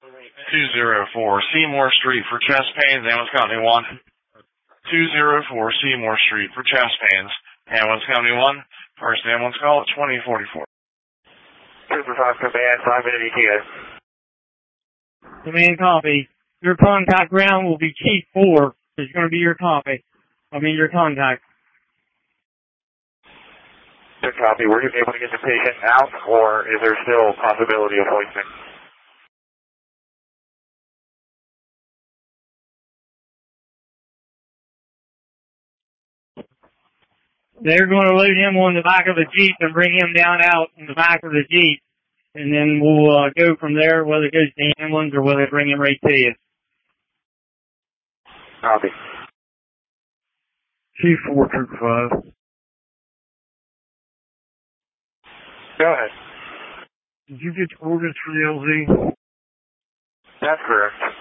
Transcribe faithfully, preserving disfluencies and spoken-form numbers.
two zero four Seymour Street for chest pains, ambulance company one. two zero four Seymour Street for chest pains, ambulance company one. First ambulance call at twenty forty-four. Trooper five command, five minute E T A. Command copy. Your contact ground will be Chief four. It's going to be your copy. I mean your contact. Good copy. Were you able to get the patient out, or is there still a possibility of hoisting? They're going to load him on the back of the Jeep and bring him down out in the back of the Jeep. And then we'll uh, go from there, whether it goes to the ambulance or whether they bring him right to you. Copy. Chief four, Trooper five. Go ahead. Did you get the orders for the L Z? That's correct.